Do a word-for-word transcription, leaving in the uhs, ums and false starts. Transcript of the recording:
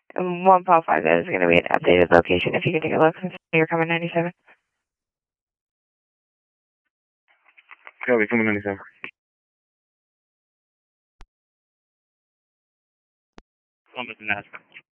And one point five, that is going to be an updated location. If you can take a look, you're coming ninety-seven. Copy, coming ninety-seven. Columbus and Nashville.